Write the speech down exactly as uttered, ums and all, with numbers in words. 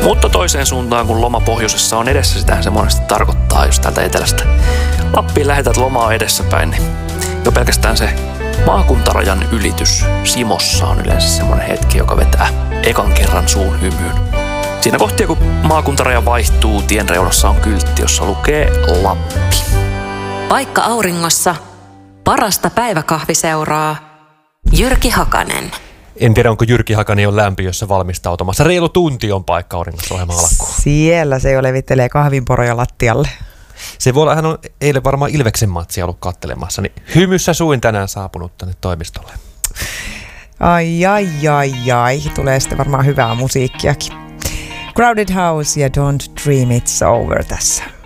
Mutta toiseen suuntaan, kun loma pohjoisessa on edessä, sitähän se monesti tarkoittaa, jos täältä etelästä Lappiin lähetät lomaa edessäpäin, niin jo pelkästään se maakuntarajan ylitys Simossa on yleensä semmoinen hetki, joka vetää ekan kerran suun hymyyn. Siinä kohtia, kun maakuntaraja vaihtuu, tien reunassa on kyltti, jossa lukee Lappi. Paikka auringossa, parasta päiväkahviseuraa, Jyrki Hakanen. En tiedä, onko Jyrki Hakanen jo lämpiössä valmistautumassa. Reilu tunti on paikka auringossa ohjelma alkuun. Siellä se jo levittelee kahvinporoja lattialle. Se voi olla, hän on eilen varmaan Ilveksen matsia ollut kattelemassa, niin hymyssä suin tänään saapunut tänne toimistolle. Ai, ai, ai, ai. Tulee sitten varmaan hyvää musiikkiakin. Crowded House ja Don't Dream It's Over tässä.